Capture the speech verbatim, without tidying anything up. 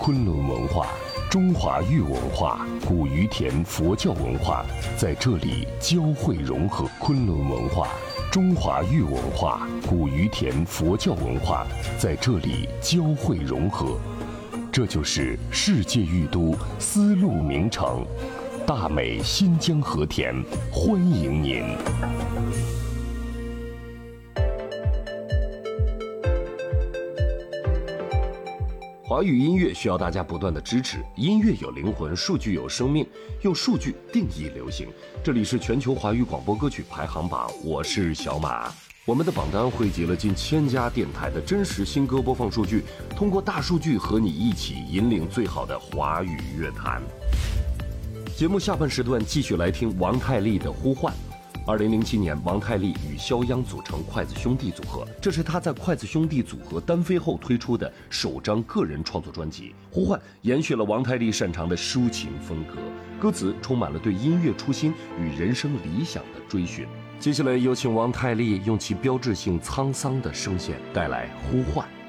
昆仑文化、中华玉文化、古于田佛教文化在这里交汇融合。昆仑文化、中华玉文化、古于田佛教文化在这里交汇融合。这就是世界玉都丝路名城，大美新疆和田，欢迎您。华语音乐需要大家不断的支持，音乐有灵魂，数据有生命，用数据定义流行。这里是全球华语广播歌曲排行榜，我是小马。我们的榜单汇集了近千家电台的真实新歌播放数据，通过大数据和你一起引领最好的华语乐坛。节目下半时段继续来听王太利的呼唤。二零零七年，王太利与肖央组成筷子兄弟组合，这是他在筷子兄弟组合单飞后推出的首张个人创作专辑《呼唤》，延续了王太利擅长的抒情风格，歌词充满了对音乐初心与人生理想的追寻。接下来有请王太利用其标志性沧桑的声线带来《呼唤》。